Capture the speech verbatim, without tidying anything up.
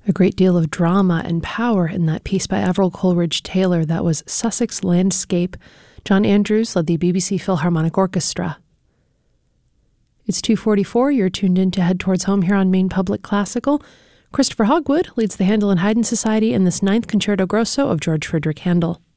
A great deal of drama and power in that piece by Avril Coleridge Taylor. That was Sussex Landscape. John Andrews led the B B C Philharmonic Orchestra. It's two forty-four. You're tuned in to Head Towards Home here on Maine Public Classical. Christopher Hogwood leads the Handel and Haydn Society in this ninth Concerto Grosso of George Frideric Handel.